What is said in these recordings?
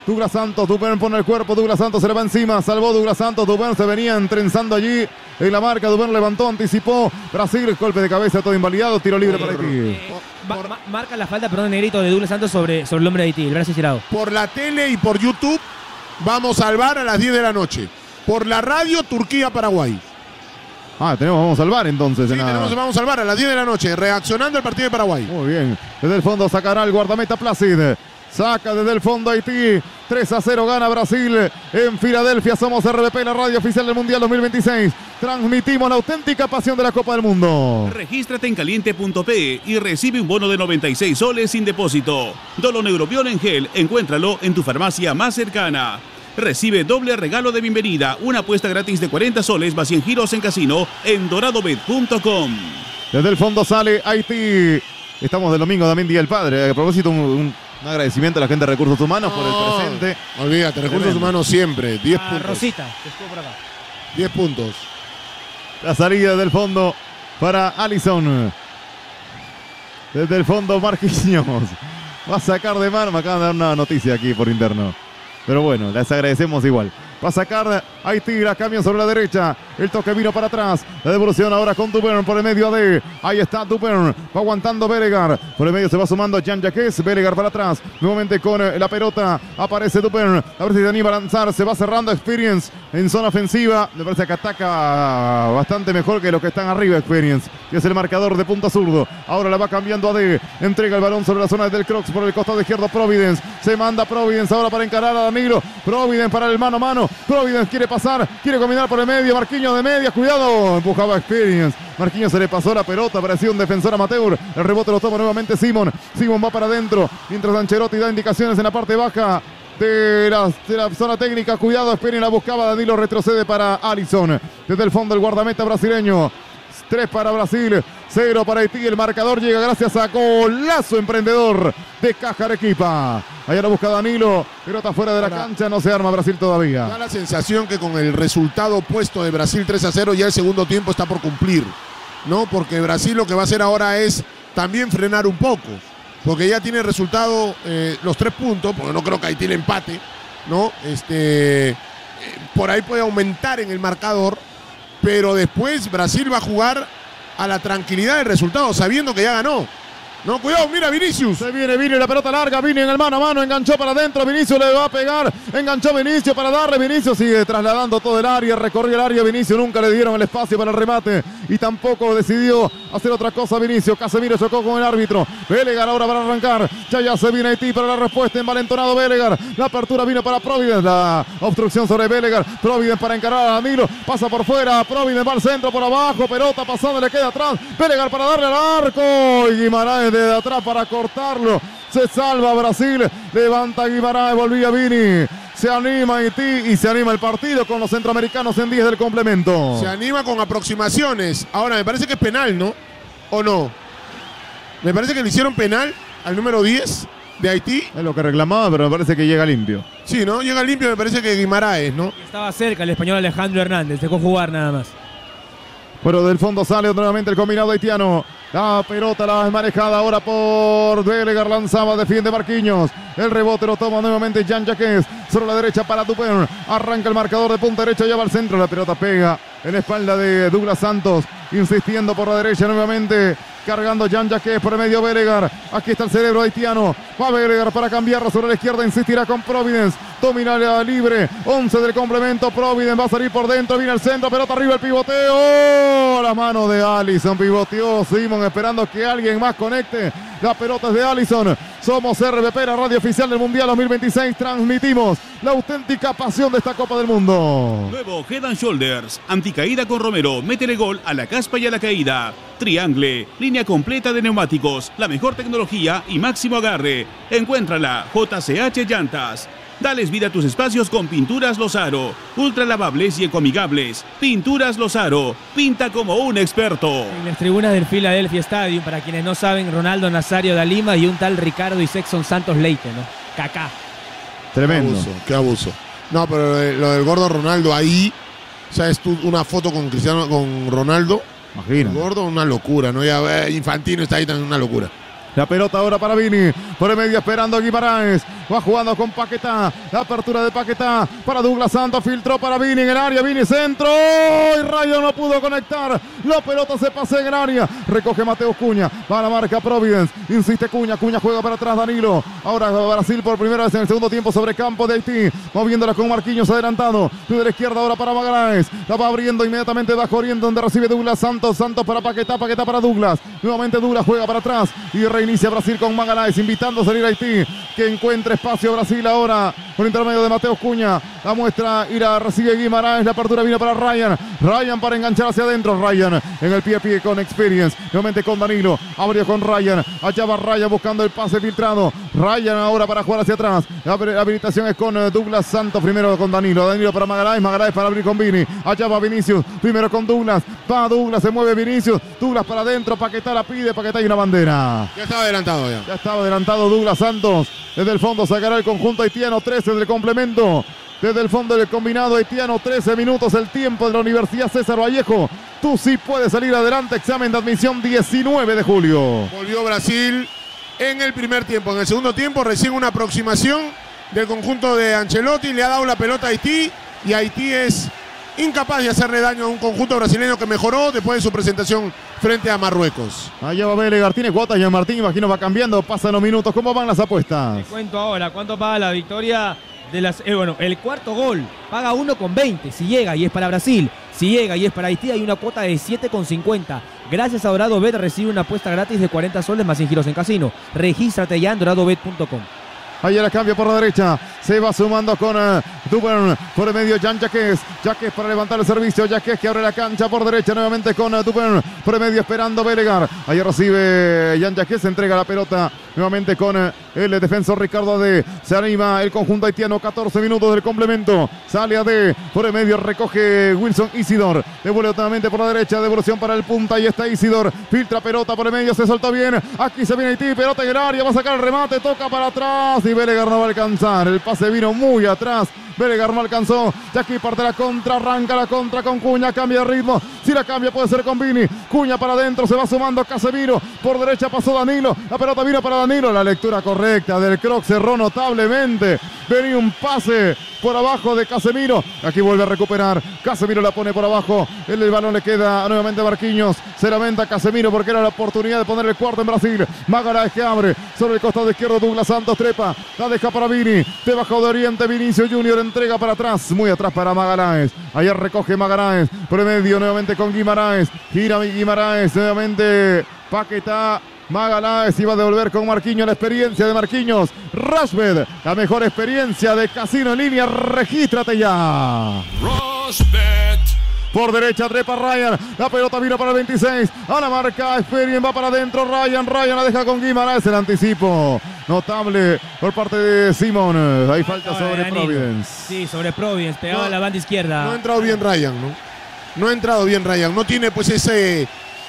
Douglas Santos, Dupin pone el cuerpo, Douglas Santos se le va encima, salvó Douglas Santos, Dupin se venía trenzando allí en la marca, Dupin levantó, anticipó, Brasil, golpe de cabeza, todo invalidado, tiro libre para Haití. Marca la falta, perdón, negrito, de Douglas Santos sobre el hombre de Haití, el brazo estirado. Por la tele y por YouTube vamos al VAR a las 10 de la noche. Por la radio, Turquía-Paraguay. Vamos al VAR entonces. Sí, vamos al VAR a las 10 de la noche, reaccionando el partido de Paraguay. Muy bien, desde el fondo sacará el guardameta Placid. Saca desde el fondo Haití. 3-0 gana Brasil en Filadelfia. Somos RBP, la radio oficial del Mundial 2026. Transmitimos la auténtica pasión de la Copa del Mundo. Regístrate en caliente.pe y recibe un bono de 96 soles sin depósito. Doloneurobion en gel, encuéntralo en tu farmacia más cercana. Recibe doble regalo de bienvenida, una apuesta gratis de 40 soles más 100 giros en casino en doradobet.com. Desde el fondo sale Haití. Estamos del domingo también, Día del Padre. A propósito, un agradecimiento a la gente de Recursos Humanos por el presente. Olvídate, Recursos Humanos siempre. 10 puntos. Rosita, que estuvo por acá. 10 puntos. La salida del fondo para Alisson. Desde el fondo, Marquinhos. Va a sacar de mano. Me acaban de dar una noticia aquí por interno. Pero bueno, les agradecemos igual. Va a sacar Haití, la cambia sobre la derecha. El toque vino para atrás. La devolución ahora con Dupin por el medio de. Ahí está Dupin. Va aguantando Bélegar. Por el medio se va sumando Jean-Jacques. Bélegar para atrás. Nuevamente con la pelota. Aparece Dupin. A ver si se anima a lanzar. Se va cerrando Experience en zona ofensiva. Me parece que ataca bastante mejor que los que están arriba. Experience, que es el marcador de punta zurdo. Ahora la va cambiando a D. Entrega el balón sobre la zona del Crocs por el costado izquierdo. Providence. Se manda Providence ahora para encarar a Danilo. Providence para el mano a mano. Providence quiere pasar, quiere combinar por el medio, Marquinhos de media, cuidado, empujaba Experience. Marquinhos se le pasó la pelota, parecía un defensor amateur. El rebote lo toma nuevamente Simon. Simon va para adentro, mientras Ancelotti da indicaciones en la parte baja de la zona técnica. Cuidado, Experience la buscaba, Danilo retrocede para Alisson. Desde el fondo el guardameta brasileño. 3 para Brasil, 0 para Haití. El marcador llega gracias a golazo emprendedor de Caja Arequipa. Allá lo busca Danilo, pelota fuera de la cancha, no se arma Brasil todavía. Da la sensación que con el resultado opuesto de Brasil 3-0 ya el segundo tiempo está por cumplir, ¿no? Porque Brasil lo que va a hacer ahora es también frenar un poco, porque ya tiene resultado los 3 puntos, porque no creo que Haití le empate, ¿no? Por ahí puede aumentar en el marcador. Pero después Brasil va a jugar a la tranquilidad del resultado, sabiendo que ya ganó. No, cuidado, mira Vinicius. Se viene Vini, la pelota larga, Vini en el mano a mano, enganchó para adentro, Vinicius le va a pegar, enganchó Vinicius para darle, Vinicius sigue trasladando todo el área, recorrió el área, Vinicius nunca le dieron el espacio para el remate y tampoco decidió hacer otra cosa Vinicius. Casemiro chocó con el árbitro, Bélegar ahora para arrancar, ya se viene Haití para la respuesta, envalentonado Bélegar, la apertura vino para Providence, la obstrucción sobre Bélegar, Providence para encarar a Danilo, pasa por fuera, Providence va al centro por abajo, pelota pasando, le queda atrás, Bélegar para darle al arco y Guimaraes de atrás para cortarlo. Se salva Brasil. Levanta Guimaraes. Volvía Vini. Se anima Haití y se anima el partido con los centroamericanos en 10 del complemento. Se anima con aproximaciones. Ahora me parece que es penal, ¿no? ¿O no? Me parece que le hicieron penal al número 10 de Haití. Es lo que reclamaba, pero me parece que llega limpio. Sí, ¿no? Llega limpio, me parece que Guimaraes, ¿no? Estaba cerca el español Alejandro Hernández. Dejó jugar nada más. Pero del fondo sale nuevamente el combinado haitiano. La pelota la manejada ahora por Bélegar. Lanzaba, defiende Marquinhos. El rebote lo toma nuevamente Jean-Jacques. Sobre la derecha para Dupin. Arranca el marcador de punta derecha. Ya va al centro. La pelota pega en la espalda de Douglas Santos. Insistiendo por la derecha nuevamente. Cargando Jean-Jacques por el medio Bélegar. Aquí está el cerebro haitiano. Va Bélegar para cambiarlo sobre la izquierda. Insistirá con Providence. Domina la libre. 11 del complemento. Providence va a salir por dentro. Viene al centro. Pelota arriba. El pivoteo. La mano de Alisson. Pivoteó Simon esperando que alguien más conecte. La pelota es de Alisson. Somos RBP, la radio oficial del Mundial 2026. Transmitimos la auténtica pasión de esta Copa del Mundo. Nuevo Head and Shoulders. Anticaída con Romero. Métele gol a la caspa y a la caída. Triangle. Línea completa de neumáticos. La mejor tecnología y máximo agarre. Encuéntrala. JCH Llantas. Dales vida a tus espacios con Pinturas Lozaro. Ultra lavables y ecoamigables. Pinturas Lozaro. Pinta como un experto. En las tribunas del Philadelphia Stadium, para quienes no saben, Ronaldo Nazario da Lima y un tal Ricardo Isexson Santos Leite, ¿no? Kaká. Tremendo. Qué abuso. No, pero lo del gordo Ronaldo ahí, ¿sabes tú? Una foto con Cristiano, con Ronaldo. Imagina. El gordo, una locura, ¿no? Ya Infantino está ahí también, una locura. La pelota ahora para Vini. Por el medio esperando a Guimaraes. Va jugando con Paquetá. La apertura de Paquetá para Douglas Santos. Filtró para Vini en el área. Vini centro. Y Ryan no pudo conectar. La pelota se pasa en el área. Recoge Mateus Cunha. Va a la marca Providence. Insiste Cunha. Cunha juega para atrás Danilo. Ahora Brasil por primera vez en el segundo tiempo sobre campo de Haití. Moviéndola con Marquinhos adelantado. De la izquierda ahora para Magallanes. La va abriendo inmediatamente bajo Oriente donde recibe Douglas Santos. Santos para Paquetá. Paquetá para Douglas. Nuevamente Douglas juega para atrás. Y reinicia Brasil con Magallanes. Invitando a salir a Haití. Que encuentre espacio Brasil ahora. Por intermedio de Mateus Cunha. La muestra irá. Recibe Guimaraes. La apertura viene para Ryan. Ryan para enganchar hacia adentro. Ryan en el pie a pie con Experience. Nuevamente con Danilo. Abrió con Ryan. Allá va Ryan buscando el pase filtrado. Ryan ahora para jugar hacia atrás. La habilitación es con Douglas Santos. Primero con Danilo. Danilo para Magallanes. Magallanes para abrir con Vini. Allá va Vinicius. Primero con Douglas. Va Douglas. Se mueve Vinicius. Douglas para adentro. Paquetá la pide. Paquetá y una bandera. Ya estaba adelantado ya. Ya estaba adelantado Douglas Santos. Desde el fondo sacará el conjunto haitiano. 13 del complemento. Desde el fondo del combinado haitiano. 13 minutos el tiempo de la Universidad César Vallejo. Tú sí puedes salir adelante. Examen de admisión 19 de julio. Volvió Brasil en el primer tiempo. En el segundo tiempo recién una aproximación del conjunto de Ancelotti. Le ha dado la pelota a Haití. Y Haití es incapaz de hacerle daño a un conjunto brasileño que mejoró después de su presentación frente a Marruecos. Allá va Belegar, tiene cuotas ya Martín, imagino va cambiando, pasan los minutos. ¿Cómo van las apuestas? Te cuento ahora, ¿cuánto paga la victoria de las... bueno, el cuarto gol paga 1,20 si llega y es para Brasil. Si llega y es para Haití hay una cuota de 7,50. Gracias a Dorado Bet recibe una apuesta gratis de 40 soles más sin giros en casino. Regístrate ya en doradobet.com. Ayer la cambia por la derecha. Se va sumando con Dubern. Por el medio Jan Jaquez. Jaquez para levantar el servicio. Jaquez que abre la cancha por derecha. Nuevamente con Dubern. Por el medio esperando Belegar. Ayer recibe Jan Jaquez. Se entrega la pelota. Nuevamente con el defensor Ricardo Ade. Se anima el conjunto haitiano. 14 minutos del complemento. Sale Ade. Por el medio recoge Wilson Isidor. Devuelve nuevamente por la derecha. Devolución para el punta. Ahí está Isidor. Filtra pelota por el medio. Se soltó bien. Aquí se viene Haití. Pelota en el área. Va a sacar el remate. Toca para atrás. Y Belegar no va a alcanzar. El pase vino muy atrás. Belegar no alcanzó. Y aquí parte la contra. Arranca la contra con Cunha. Cambia de ritmo. Si la cambia puede ser con Vini. Cunha para adentro. Se va sumando Casemiro. Por derecha pasó Danilo. La pelota vino para Danilo. La lectura correcta del Croc cerró notablemente. Venía un pase por abajo de Casemiro. Aquí vuelve a recuperar. Casemiro la pone por abajo. El balón le queda nuevamente a Marquinhos. Se lamenta Casemiro porque era la oportunidad de poner el cuarto en Brasil. Magallanes que abre. Sobre el costado izquierdo Douglas Santos trepa. La deja para Vini. Debajo de Oriente Vinicio Junior entrega para atrás. Muy atrás para Magallanes. Ayer recoge Magallanes. Por el medio nuevamente con Guimaraes. Gira Guimaraes. Nuevamente Paquetá. Magallanes iba a devolver con Marquinhos. La experiencia de Marquinhos. Rushbet, la mejor experiencia de casino en línea. Regístrate ya. Rushbet. Por derecha trepa Ryan. La pelota vino para el 26. A la marca Experience. Va para adentro Ryan. Ryan la deja con Guimaraes. El anticipo notable por parte de Simon. Hay falta sobre Providence. Sí, sobre Providence. Pegado a la banda izquierda. No ha entrado bien Ryan, ¿no? No ha entrado bien Ryan. No tiene pues ese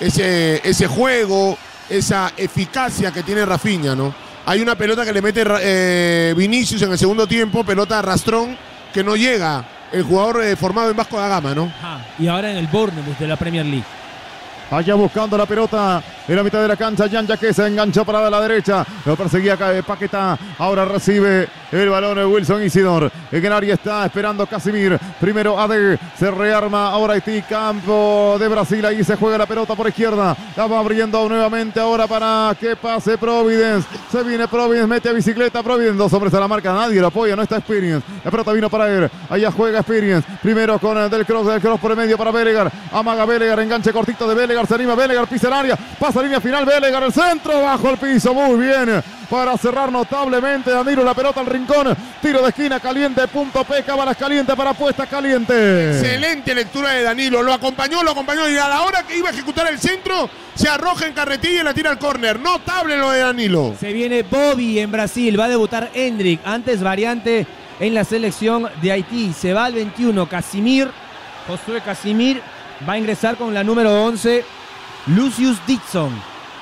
juego, esa eficacia que tiene Rafinha, ¿no? Hay una pelota que le mete Vinicius en el segundo tiempo. Pelota arrastrón que no llega. El jugador formado en Vasco da Gama, ¿no? Ajá. Y ahora en el Bournemouth de la Premier League. Allá buscando la pelota en la mitad de la cancha. Jan Jaquez se enganchó para la derecha. Lo perseguía Paquetá. Ahora recibe el balón de Wilson Isidor. En el área está esperando Casimir. Primero Ade. Se rearma ahora Haití. Campo de Brasil. Ahí se juega la pelota por izquierda. La va abriendo nuevamente ahora para que pase Providence. Se viene Providence. Mete a bicicleta Providence. Dos hombres a la marca. Nadie lo apoya. No está Experience. La pelota vino para él. Allá juega Experience. Primero con Del Cross por el medio para Belegar. Amaga Belegar. Enganche cortito de Belegar. Se anima Belegar. Pisa el área. Pasa línea final. Belegar el centro. Bajo el piso. Muy bien. Para cerrar notablemente Danilo. La pelota al rincón. Tiro de esquina caliente. Punto P. Cábalas caliente para apuestas caliente. Excelente lectura de Danilo. Lo acompañó. Y a la hora que iba a ejecutar el centro, se arroja en carretilla y la tira al córner. Notable lo de Danilo. Se viene Bobby en Brasil. Va a debutar Hendrik. Antes variante en la selección de Haití. Se va al 21. Casimir. Josué Casimir va a ingresar con la número 11. Lucius Dixon.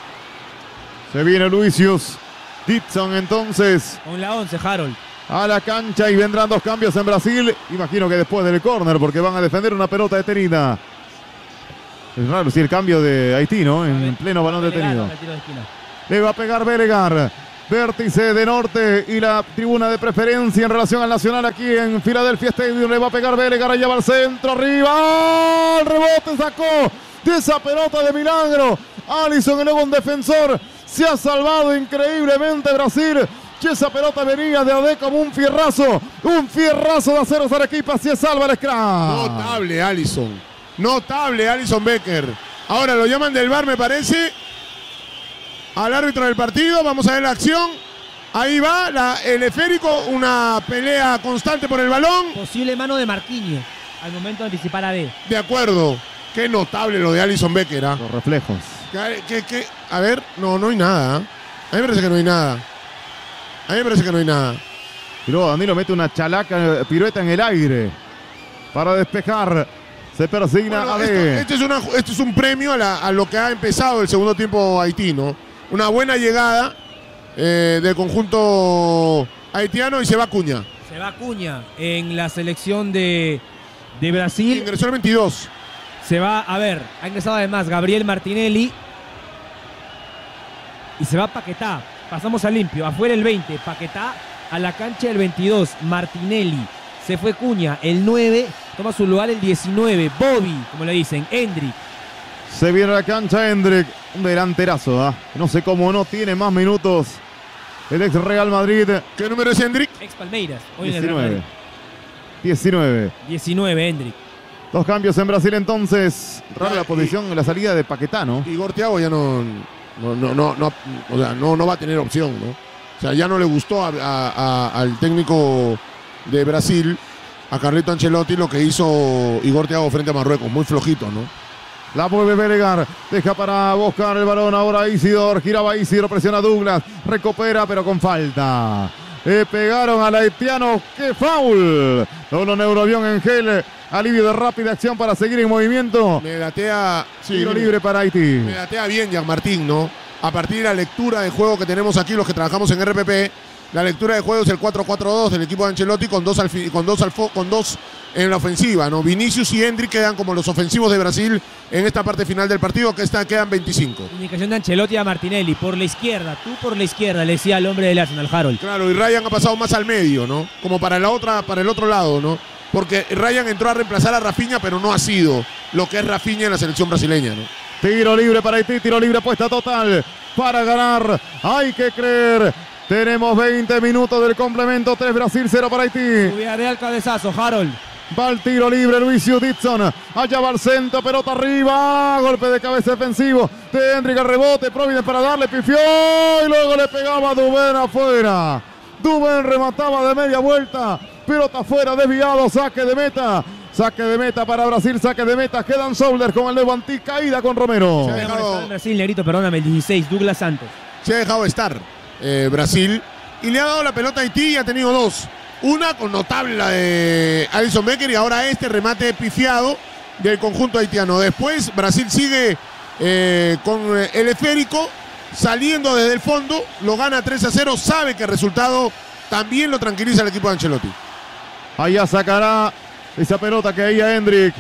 Se viene Lucius Dixon entonces. Con la 11, Harold. A la cancha y vendrán dos cambios en Brasil. Imagino que después del córner porque van a defender una pelota detenida. Es raro, sí, el cambio de Haití, ¿no? En pleno balón detenido. Le va a pegar Belegar. Vértice de norte y la tribuna de preferencia en relación al Nacional aquí en Philadelphia Stadium. Le va a pegar Vélez, allá va al centro, arriba. El rebote sacó de esa pelota de milagro. Alisson, el nuevo defensor, se ha salvado increíblemente Brasil. Que esa pelota venía de AD como un fierrazo de acero Arequipa. Se salva el scrum. Notable Alisson Becker. Ahora lo llaman del VAR, me parece, al árbitro del partido. Vamos a ver la acción. Ahí va el esférico, una pelea constante por el balón. Posible mano de Marquinhos al momento de anticipar a AD. De acuerdo. Qué notable lo de Alisson Becker. Los reflejos. A ver, no hay nada. A mí me parece que no hay nada. Y luego Danilo mete una chalaca, pirueta en el aire para despejar. Se persigna Bueno, AD. este es un premio a lo que ha empezado el segundo tiempo Haití, ¿no? Una buena llegada del conjunto haitiano y se va Cunha. Se va Cunha en la selección de Brasil. Ingresó el 22. Se va, ha ingresado además Gabriel Martinelli. Y se va Paquetá. Pasamos a limpio. Afuera el 20. Paquetá a la cancha el 22. Martinelli. Se fue Cunha. El 9. Toma su lugar el 19. Bobby, como le dicen. Endrick. Se viene a la cancha Endrick. Un delanterazo, no sé cómo no tiene más minutos. El ex Real Madrid. ¿Qué número es Endrick? Ex Palmeiras. Hoy en el Real Madrid. 19 Endrick. Dos cambios en Brasil entonces. Rara la posición, la salida de Paquetano. Igor Thiago ya no va a tener opción, ¿no? O sea, ya no le gustó al técnico de Brasil, a Carleto Ancelotti, lo que hizo Igor Thiago frente a Marruecos. Muy flojito, ¿no? La mueve Belegar, deja para buscar el balón ahora Isidor, giraba Isidor, presiona a Douglas, recupera pero con falta. Le pegaron al haitiano, ¡qué foul! Doble neuroavión en gel, alivio de rápida acción para seguir en movimiento. Me datea, tiro libre para Haití. Me datea bien Jean Martín, ¿no? A partir de la lectura de juego que tenemos aquí, los que trabajamos en RPP, la lectura de juego es el 4-4-2 del equipo de Ancelotti con dos en la ofensiva, ¿no? Vinicius y Endrick quedan como los ofensivos de Brasil en esta parte final del partido, que quedan 25. Indicación de Ancelotti a Martinelli, por la izquierda, tú por la izquierda, le decía al hombre del Arsenal, Harold. Claro, y Ryan ha pasado más al medio, ¿no? Como para el otro lado, ¿no? Porque Ryan entró a reemplazar a Rafinha, pero no ha sido lo que es Rafinha en la selección brasileña, ¿no? Tiro libre para Haití, tiro libre apuesta total para ganar. Hay que creer. Tenemos 20 minutos del complemento, 3 Brasil, 0 para Haití. Villarreal cabezazo, Harold. Va el tiro libre Luis Dixon. Allá va el centro, pelota arriba. Golpe de cabeza defensivo de Endrick, el rebote. Providence para darle, pifió. Y luego le pegaba a Dubén afuera. Dubén remataba de media vuelta. Pelota afuera, desviado, saque de meta. Saque de meta para Brasil, saque de meta. Quedan Solder con el nuevo Antí, caída con Romero. Se ha dejado, en Brasil, Negrito, perdóname, el 16, Douglas Santos. Se ha dejado estar Brasil y le ha dado la pelota a Haití y ha tenido dos. Una con notable, la de Alisson Becker, y ahora este remate pifiado del conjunto haitiano. Después Brasil sigue con el esférico, saliendo desde el fondo, lo gana 3-0, sabe que el resultado también lo tranquiliza el equipo de Ancelotti. Allá sacará esa pelota que ahí a Endrick.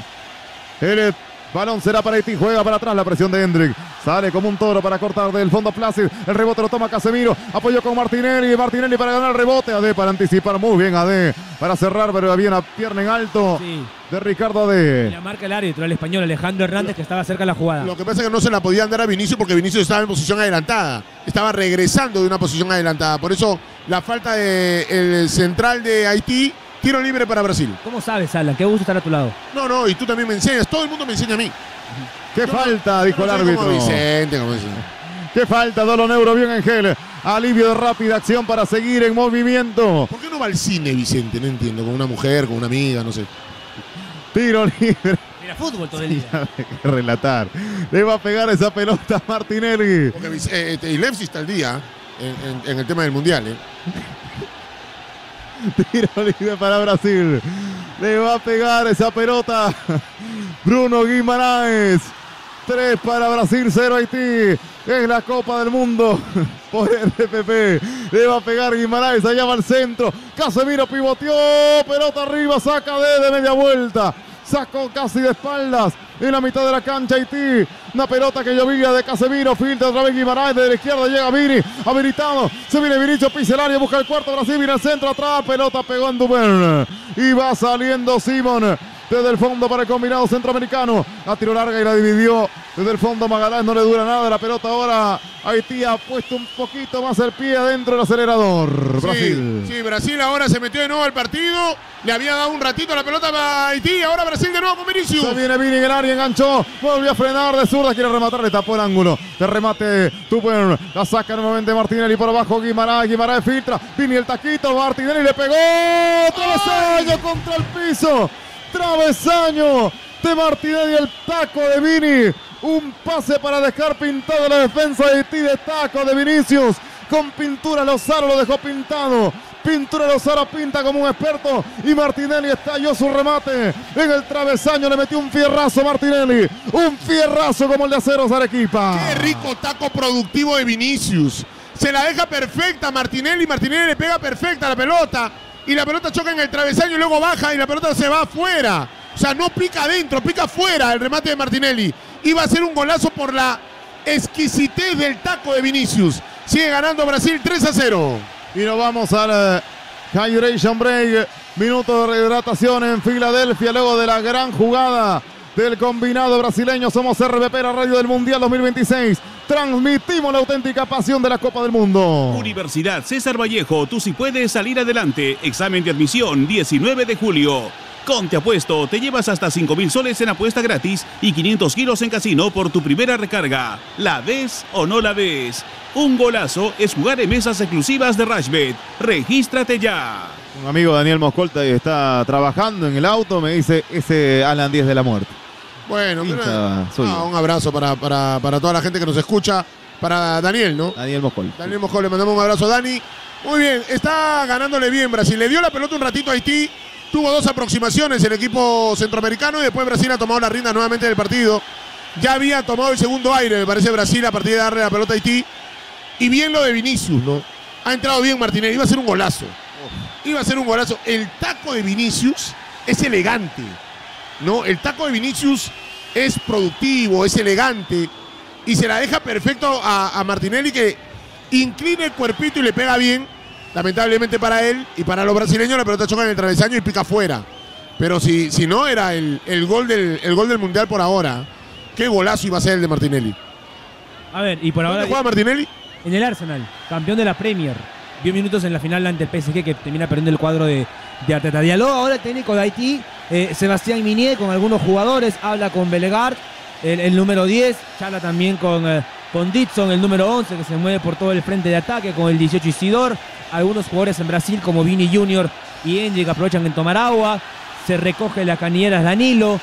El balón será para Haití, juega para atrás la presión de Endrick. Sale como un toro para cortar del fondo Plácid. El rebote lo toma Casemiro. Apoyó con Martinelli. Martinelli para ganar el rebote. AD para anticipar. Muy bien AD. Para cerrar, pero había una pierna en alto de Ricardo AD. La marca el árbitro, el español Alejandro Hernández, que estaba cerca de la jugada. Lo que pasa es que no se la podían dar a Vinicius porque Vinicius estaba en posición adelantada. Estaba regresando de una posición adelantada. Por eso la falta del central de Haití. Tiro libre para Brasil. ¿Cómo sabes, Alan? Qué gusto estar a tu lado. No, y tú también me enseñas. Todo el mundo me enseña a mí. ¿Qué falta? Dijo el árbitro. Como Vicente, como dice. ¿Qué falta? Dolo Neuro bien en gel. Alivio de rápida acción para seguir en movimiento. ¿Por qué no va al cine, Vicente? No entiendo. Con una mujer, con una amiga, no sé. Tiro libre. Mira fútbol todo el día. Hay que relatar. Le va a pegar esa pelota a Martinelli. Porque y Lefsi está al día en el tema del mundial. Tiro libre para Brasil. Le va a pegar esa pelota Bruno Guimaraes. 3 para Brasil, 0 Haití. Es la Copa del Mundo por RPP. Le va a pegar Guimaraes, allá va al centro. Casemiro pivoteó, pelota arriba, saca de media vuelta. Sacó casi de espaldas en la mitad de la cancha Haití. Una pelota que llovía de Casemiro. Filtra otra vez Guimaraes. De la izquierda llega Vini. Habilitado. Se viene Vinicius. Pisa el área. Busca el cuarto. Brasil viene al centro. Atrás. Pelota pegó en Dubén. Y va saliendo Simón. Desde el fondo para el combinado centroamericano. La tiró larga y la dividió. Desde el fondo Magaláes no le dura nada. La pelota ahora. Haití ha puesto un poquito más el pie adentro del acelerador. Brasil. Sí, Brasil ahora se metió de nuevo al partido. Le había dado un ratito la pelota a Haití. Ahora Brasil de nuevo con Vinicius. Se viene Vini en el área, enganchó. Volvió a frenar de zurda. Quiere rematar, le tapó el ángulo. De remate, Tupper. La saca nuevamente Martinelli por abajo. Guimaraes filtra. Vini el taquito. Martinelli le pegó. Travesaño contra el piso. Travesaño de Martinelli, el taco de Vini. Un pase para dejar pintado la defensa de Haití, de taco de Vinicius. Con pintura Lozano lo dejó pintado. Pintura Lozano pinta como un experto. Y Martinelli estalló su remate. En el travesaño le metió un fierrazo Martinelli. Un fierrazo como el de Aceros Arequipa. Qué rico taco productivo de Vinicius. Se la deja perfecta a Martinelli. Martinelli le pega perfecta a la pelota. Y la pelota choca en el travesaño y luego baja y la pelota se va afuera. O sea, no pica adentro, pica afuera el remate de Martinelli. Iba a ser un golazo por la exquisitez del taco de Vinicius. Sigue ganando Brasil 3-0. Y nos vamos al hydration break. Minuto de rehidratación en Filadelfia luego de la gran jugada del combinado brasileño. Somos RBP, la radio del Mundial 2026. Transmitimos la auténtica pasión de la Copa del Mundo. Universidad César Vallejo, tú sí puedes salir adelante. Examen de admisión 19 de julio. Con Te Apuesto te llevas hasta 5.000 soles en apuesta gratis y 500 kilos en casino por tu primera recarga. ¿La ves o no la ves? Un golazo es jugar en mesas exclusivas de Rashbet. Regístrate ya. Un amigo Daniel Moscolta está trabajando en el auto, me dice ese Alan 10 de la muerte. Bueno, un abrazo para toda la gente que nos escucha. Para Daniel, ¿no? Daniel Moscolta. Daniel Moscolta, le mandamos un abrazo a Dani. Muy bien, está ganándole bien Brasil. Le dio la pelota un ratito a Haití. Tuvo dos aproximaciones el equipo centroamericano y después Brasil ha tomado la rienda nuevamente del partido. Ya había tomado el segundo aire, me parece, Brasil a partir de darle la pelota a Haití. Y bien lo de Vinicius, ¿no? Ha entrado bien Martinelli, iba a ser un golazo. Iba a ser un golazo. El taco de Vinicius es elegante, ¿no? El taco de Vinicius es productivo, es elegante. Y se la deja perfecto a Martinelli, que inclina el cuerpito y le pega bien. Lamentablemente para él y para los brasileños la pelota choca en el travesaño y pica afuera. Pero si no era el gol del Mundial por ahora, qué golazo iba a ser el de Martinelli. A ver, y por ahora... ¿Dónde juega Martinelli? En el Arsenal, campeón de la Premier. 10 minutos en la final ante el PSG, que termina perdiendo el cuadro de Arteta. Dialogó ahora el técnico de Haití, Sebastián Minier, con algunos jugadores. Habla con Bellegarde, el número 10. Charla también con Dixon, el número 11, que se mueve por todo el frente de ataque, con el 18 Isidor. Algunos jugadores en Brasil como Vini Junior y Engie, que aprovechan en tomar agua. Se recoge las cañeras Danilo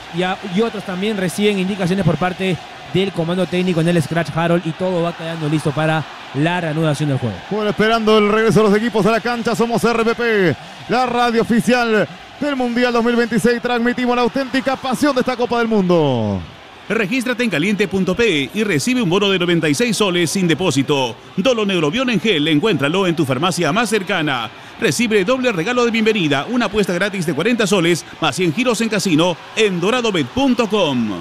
y otros también reciben indicaciones por parte del comando técnico en el Scratch Harold, y todo va quedando listo para la reanudación del juego. Bueno, esperando el regreso de los equipos a la cancha, somos RPP, la radio oficial del Mundial 2026. Transmitimos la auténtica pasión de esta Copa del Mundo. Regístrate en caliente.pe y recibe un bono de 96 soles sin depósito. Doloneurobión en gel, encuéntralo en tu farmacia más cercana. Recibe doble regalo de bienvenida, una apuesta gratis de 40 soles más 100 giros en casino en doradobet.com.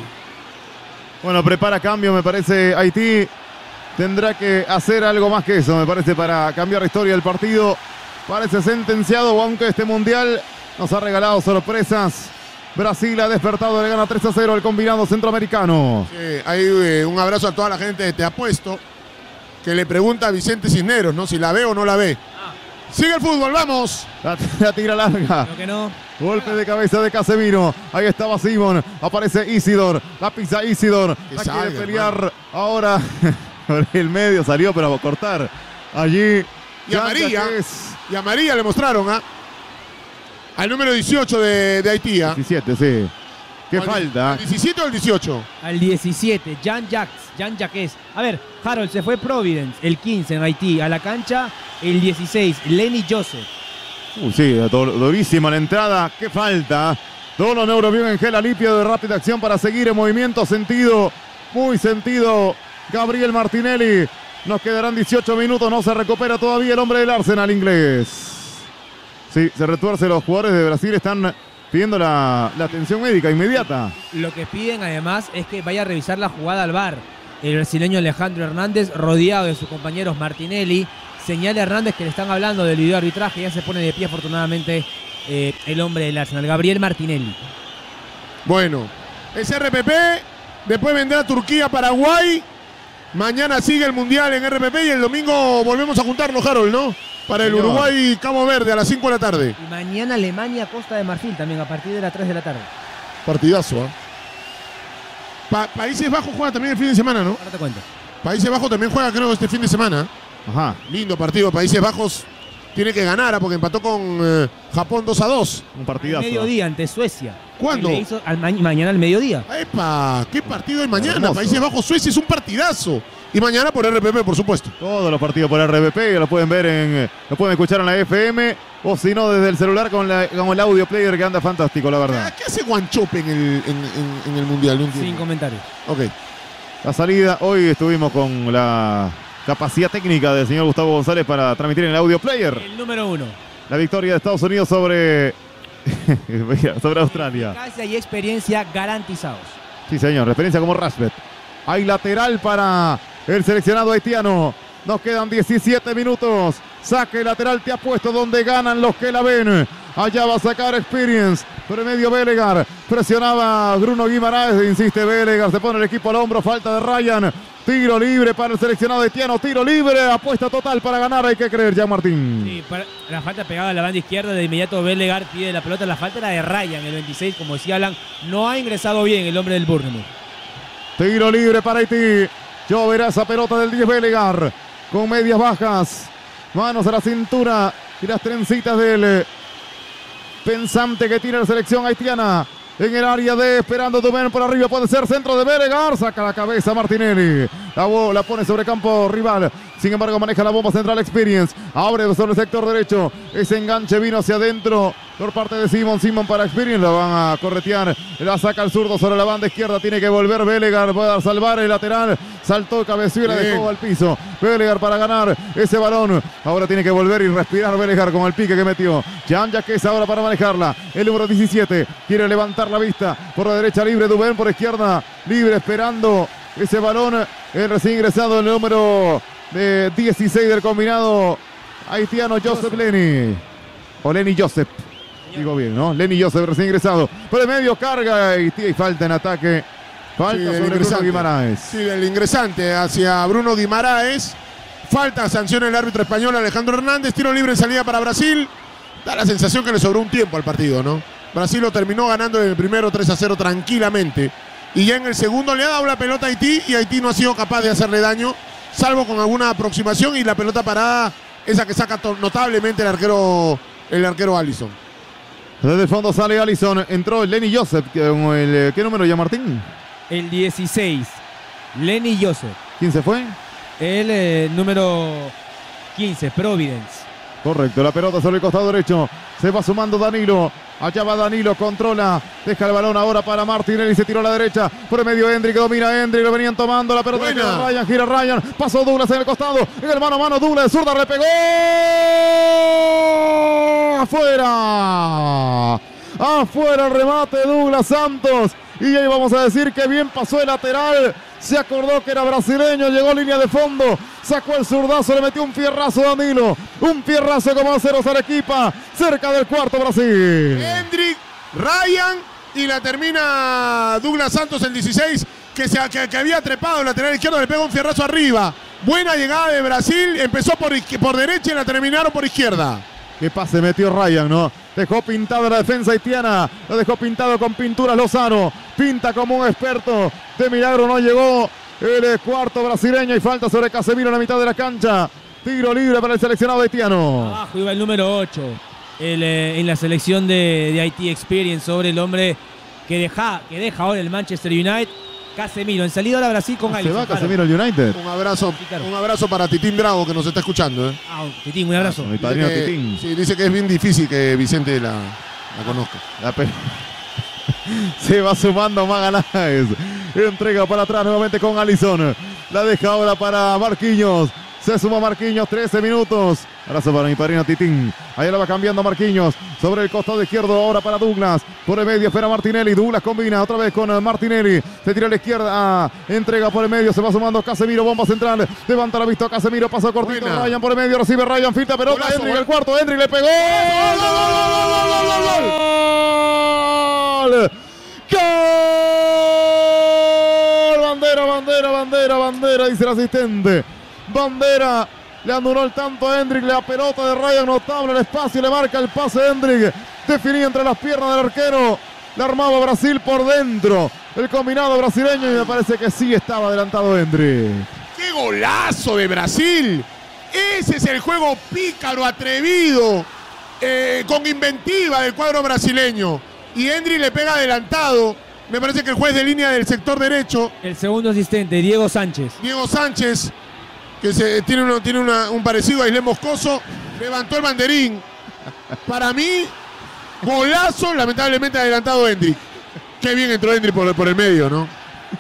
Bueno, prepara cambio, me parece. Haití tendrá que hacer algo más que eso, me parece, para cambiar la historia del partido. Parece sentenciado, aunque este Mundial nos ha regalado sorpresas. Brasil ha despertado, le gana 3-0 al combinado centroamericano. Sí, hay un abrazo a toda la gente de Te Apuesto, que le pregunta a Vicente Cisneros, ¿no? Si la ve o no la ve. Sigue el fútbol, vamos. La tira larga. Creo que no. Golpe de cabeza de Casemiro. Ahí estaba Simón. Aparece Isidor. La pisa Isidor. La quiere pelear. Hermano. Ahora por el medio salió, pero a cortar. Allí. Y a María le mostraron, ¿ah? Al número 18 de Haití. 17, sí. ¿Qué falta? ¿Al 17 o al 18? Al 17, Jean-Jacques. A ver, Harold, se fue Providence, el 15 en Haití. A la cancha, el 16, Lenny Joseph. Sí, durísima la entrada. ¿Qué falta? Doloneurobión en gel alipio de rápida acción para seguir en movimiento. Sentido, muy sentido. Gabriel Martinelli. Nos quedarán 18 minutos. No se recupera todavía el hombre del Arsenal inglés. Sí, se retuerce. Los jugadores de Brasil están pidiendo la atención médica inmediata. Lo que piden además es que vaya a revisar la jugada al VAR. El brasileño Alejandro Hernández, rodeado de sus compañeros Martinelli, señala a Hernández que le están hablando del video arbitraje. Ya se pone de pie afortunadamente el hombre del Arsenal, Gabriel Martinelli. Bueno, es RPP, después vendrá Turquía, Paraguay. Mañana sigue el Mundial en RPP y el domingo volvemos a juntarnos, Harold, ¿no? Para el Uruguay-Cabo Verde a las 5 de la tarde. Y mañana Alemania-Costa de Marfil también a partir de las 3 de la tarde. Partidazo, ¿eh? Países Bajos juega también el fin de semana, ¿no? Ahora te cuento. Países Bajos también juega, creo, este fin de semana. Ajá. Lindo partido. Países Bajos tiene que ganar porque empató con Japón 2-2. Un partidazo. Al mediodía ante Suecia. ¿Cuándo? Le hizo mañana al mediodía. ¡Epa! ¿Qué partido hay mañana? Hermoso. Países Bajos-Suecia es un partidazo. Y mañana por RPP, por supuesto. Todos los partidos por RPP, lo pueden ver lo pueden escuchar en la FM o si no desde el celular con el audio player que anda fantástico, la verdad. ¿Qué hace Guanchope en el Mundial? No entiendo. Sin comentarios. Ok. La salida, hoy estuvimos con la capacidad técnica del señor Gustavo González para transmitir en el audio player El número 1. la victoria de Estados Unidos sobre Australia. Eficacia y experiencia garantizados. Sí, señor, referencia como Rashford. Hay lateral para el seleccionado haitiano. Nos quedan 17 minutos. Saque lateral te ha puesto donde ganan los que la ven. Allá va a sacar Experience. Por el medio Belegar. Presionaba Bruno Guimaraes. Insiste Belegar. Se pone el equipo al hombro. Falta de Ryan. Tiro libre para el seleccionado haitiano. Tiro libre. Apuesta total para ganar. Hay que creer, Jean Martín. Sí, la falta pegada a la banda izquierda. De inmediato Belegar pide la pelota. La falta era de Ryan, el 26. Como decía Alan, no ha ingresado bien el hombre del Bournemouth. Tiro libre para Haití. Lloverá esa pelota del 10 Belegar. Con medias bajas. Manos a la cintura. Y las trencitas del pensante que tiene la selección haitiana. En el área de esperando Dubén por arriba. Puede ser centro de Belegar. Saca la cabeza Martinelli. La pone sobre campo rival. Sin embargo maneja la bomba central Experience. Abre sobre el sector derecho. Ese enganche vino hacia adentro por parte de Simon. Simon para Experience. La van a corretear. La saca el zurdo sobre la banda izquierda. Tiene que volver Belegar. Puede salvar el lateral. Saltó, cabeció y la dejó al piso. Belegar para ganar ese balón. Ahora tiene que volver y respirar Belegar con el pique que metió. Jan Jaques ahora para manejarla. El número 17 quiere levantar la vista. Por la derecha libre Dubén, por izquierda libre esperando ese balón. El recién ingresado el número de 16 del combinado haitiano Joseph Lenny. O Lenny Joseph. Digo bien, ¿no? Lenny Joseph recién ingresado. Por el medio carga Haití y falta en ataque. Falta sobre Bruno Guimaraes. Sí, del ingresante hacia Bruno Guimaraes. Falta, sanciona el árbitro español Alejandro Hernández. Tiro libre en salida para Brasil. Da la sensación que le sobró un tiempo al partido, ¿no? Brasil lo terminó ganando en el primero 3-0 tranquilamente. Y ya en el segundo le ha dado la pelota a Haití y Haití no ha sido capaz de hacerle daño, salvo con alguna aproximación y la pelota parada, esa que saca notablemente el arquero Alisson. Desde el fondo sale Alisson. Entró Lenny Joseph. ¿Qué número ya, Martín? El 16. Lenny Joseph. ¿Quién se fue? El número 15, Providence. Correcto, la pelota sobre el costado derecho. Se va sumando Danilo. Allá va Danilo, controla. Deja el balón ahora para Martinelli. Se tiró a la derecha. Por el medio Hendrik, domina Hendrik. Lo venían tomando. La pelota gira Ryan. Pasó Douglas en el costado. En el mano a mano Douglas de zurda. Le pegó. ¡Afuera! Afuera el remate Douglas Santos. Y ahí vamos a decir que bien pasó el lateral. Se acordó que era brasileño, llegó línea de fondo, sacó el zurdazo, le metió un fierrazo a Danilo. Un fierrazo como aceros al equipo, cerca del cuarto Brasil. Hendrik, Ryan y la termina Douglas Santos el 16 que había trepado el lateral izquierdo, le pega un fierrazo arriba. Buena llegada de Brasil, empezó por derecha y la terminaron por izquierda. Qué pase metió Ryan, ¿no? Dejó pintado la defensa haitiana. Lo dejó pintado con pinturas Lozano. Pinta como un experto. De milagro no llegó el cuarto brasileño. Y falta sobre Casemiro en la mitad de la cancha. Tiro libre para el seleccionado haitiano. Abajo iba el número 8. En la selección de Haití Experience sobre el hombre que deja ahora el Manchester United. Casemiro, en salida ahora Brasil con Alisson. Se va Casemiro al United. Un abrazo para Titín Bravo que nos está escuchando. Titín, un abrazo. Mi padrino Titín. Sí, dice que es bien difícil que Vicente la conozca. Se va sumando Magaláes. Entrega para atrás nuevamente con Alisson. La deja ahora para Marquinhos. Se suma Marquinhos, 13 minutos. Abrazo para mi padrino Titín. Ahí la va cambiando Marquinhos. Sobre el costado izquierdo ahora para Douglas. Por el medio espera Martinelli. Douglas combina otra vez con Martinelli. Se tira a la izquierda. Entrega por el medio. Se va sumando Casemiro. Bomba central. Levanta la vista a Casemiro. Pasa cortito. Buena. Ryan por el medio. Recibe Ryan. Filtra pelota. Golazo, Hendrick el cuarto. Hendrick le pegó. ¡Gol! Bandera, dice el asistente. Bandera, le anuló el tanto a Hendrick, la pelota de Ryan notable, el espacio, le marca el pase de Hendrick, definía entre las piernas del arquero, le armaba Brasil por dentro, el combinado brasileño, y me parece que sí estaba adelantado Hendrick. ¡Qué golazo de Brasil! Ese es el juego pícaro, atrevido, con inventiva del cuadro brasileño. Y Hendrick le pega adelantado. Me parece que el juez de línea del sector derecho, El segundo asistente, Diego Sánchez. Diego Sánchez, que tiene un parecido a Isle Moscoso, levantó el banderín. Para mí, golazo, lamentablemente adelantado Hendrick. Qué bien entró Hendrick por el medio, ¿no?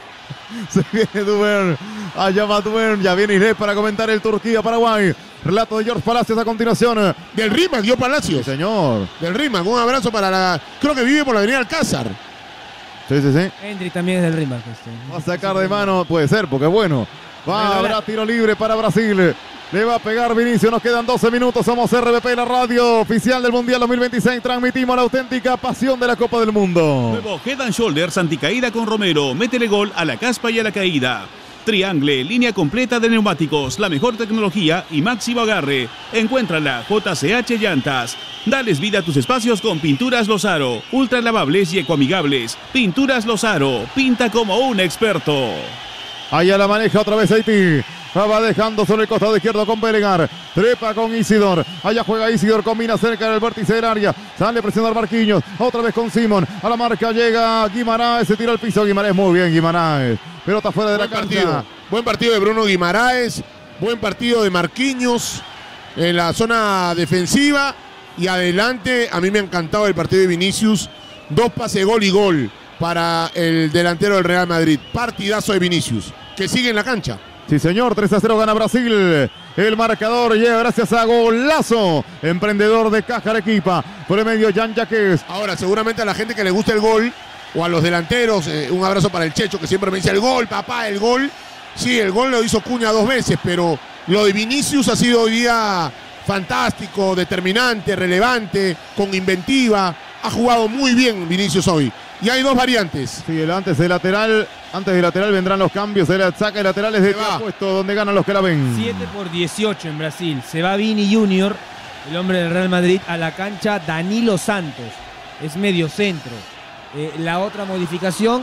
Se viene Duvern, allá va Duvern, ya viene Isle para comentar el Turquía-Paraguay. Relato de George Palacios a continuación. Del Rimac, dio Palacios. Sí, señor. Del Rimac, un abrazo para creo que vive por la avenida Alcázar. Sí. Hendrick también es del Rimac. Va a sacar de mano, puede ser, porque bueno. Habrá tiro libre para Brasil. Le va a pegar Vinicius, nos quedan 12 minutos. Somos RBP, la radio oficial del Mundial 2026. Transmitimos la auténtica pasión de la Copa del Mundo. Nuevo Head and Shoulders anticaída con Romero. Métele gol a la caspa y a la caída. Triangle, línea completa de neumáticos, la mejor tecnología y máximo agarre. Encuéntrala, JCH Llantas. Dales vida a tus espacios con Pinturas Lozaro. Ultra lavables y ecoamigables. Pinturas Lozaro, pinta como un experto. Allá la maneja otra vez Haití. Va dejando sobre el costado izquierdo con Bellegar. Trepa con Isidor. Allá juega Isidor. Combina cerca del vértice del área. Sale a presionar Marquinhos. Otra vez con Simón. A la marca llega Guimaraes. Se tira al piso Guimaraes. Muy bien Guimaraes. Pelota fuera de la cancha. Buen partido de Bruno Guimaraes. Buen partido de Marquinhos en la zona defensiva. Y adelante, a mí me ha encantado el partido de Vinicius. 2 pases, gol y gol para el delantero del Real Madrid. Partidazo de Vinicius, que sigue en la cancha. Sí, señor, 3-0 gana Brasil. El marcador llega gracias a golazo. Emprendedor de Caja Arequipa. Por el medio, Jan Jaques. Ahora, seguramente a la gente que le gusta el gol, o a los delanteros, un abrazo para el Checho, que siempre me dice el gol, papá, el gol. Sí, el gol lo hizo Cuña 2 veces, pero lo de Vinicius ha sido hoy día fantástico, determinante, relevante, con inventiva. Ha jugado muy bien Vinicius hoy. Y hay 2 variantes. Sí, antes del lateral vendrán los cambios. El saque de laterales de puesto donde ganan los que la ven. 7-18 en Brasil. Se va Vini Junior, el hombre del Real Madrid, a la cancha Danilo Santos. Es medio centro. La otra modificación